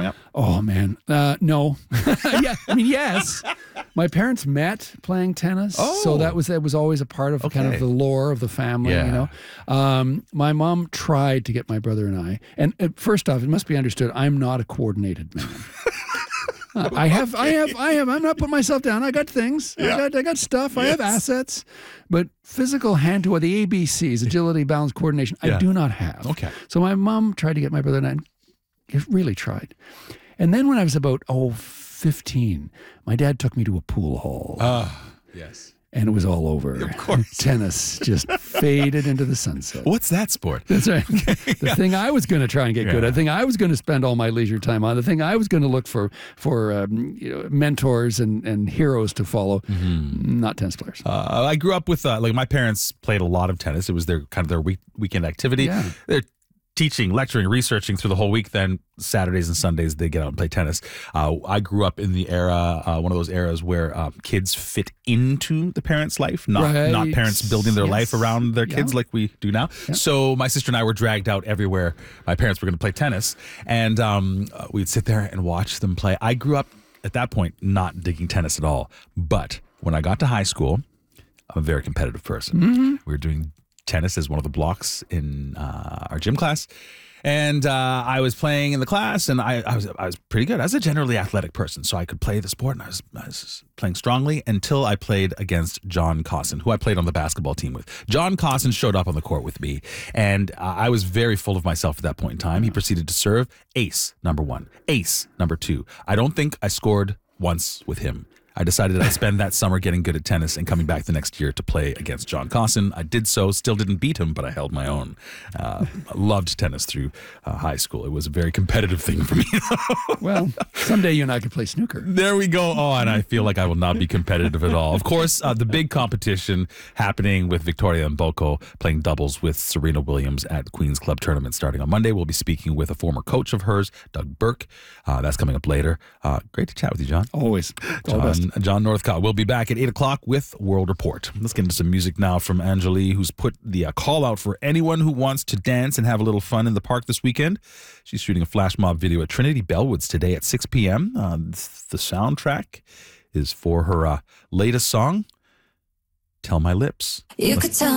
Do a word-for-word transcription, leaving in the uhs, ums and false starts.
up? Oh, man. Uh, no. yeah, I mean, yes. My parents met playing tennis, Oh. so that was that was always a part of kind Okay. of the lore of the family, Yeah. you know. Um, my mom tried to get my brother and I, and uh, first off, it must be understood, I'm not a coordinated man. Uh, I have, I have, I have. I'm not putting myself down. I got things. Yeah. I got, I got stuff. I have Yes. assets, but physical hand to the A B Cs, agility, balance, coordination, Yeah. I do not have. Okay. So my mom tried to get my brother and I. It really tried. And then when I was about oh fifteen, my dad took me to a pool hall, Ah, yes. and it was all over. Of course. Tennis just faded into the sunset. What's that sport? That's right. The thing I was going to try and get good Yeah. at, the thing I was going to spend all my leisure time on, the thing I was going to look for for um, you know, mentors and, and heroes to follow, not tennis players. Uh, I grew up with uh, like my parents played a lot of tennis. It was their kind of their week, weekend activity. Yeah. They're teaching, lecturing, researching through the whole week. Then Saturdays and Sundays they get out and play tennis. Uh, I grew up in the era, uh, one of those eras where um, kids fit into the parents' life, not Right. not parents building their Yes. life around their kids Yeah. like we do now. So my sister and I were dragged out everywhere. My parents were going to play tennis, and um, uh, we'd sit there and watch them play. I grew up at that point not digging tennis at all, but when I got to high school, I'm a very competitive person. Mm-hmm. We were doing tennis as one of the blocks in uh, our gym class, and uh, I was playing in the class, and I, I was I was pretty good. I was a generally athletic person, so I could play the sport, and I was, I was playing strongly until I played against John Cosson, who I played on the basketball team with. John Cosson showed up on the court with me, and uh, I was very full of myself at that point in time. He proceeded to serve ace number one, ace number two. I don't think I scored once with him. I decided I'd spend that summer getting good at tennis and coming back the next year to play against John Cosson. I did so, still didn't beat him, but I held my own. Uh, I loved tennis through uh, high school. It was a very competitive thing for me. Well, someday you and I could play snooker. There we go. Oh, and I feel like I will not be competitive at all. Of course, uh, the big competition happening with Victoria Mboko playing doubles with Serena Williams at the Queen's Club tournament starting on Monday. We'll be speaking with a former coach of hers, Doug Burke. Uh, that's coming up later. Uh, great to chat with you, John. Always. All the best. John, John Northcott. We'll be back at eight o'clock with World Report. Let's get into some music now from Anjali, who's put the uh, call out for anyone who wants to dance and have a little fun in the park this weekend. She's shooting a flash mob video at Trinity Bellwoods today at six p.m. Uh, the soundtrack is for her uh, latest song, Tell My Lips. You could tell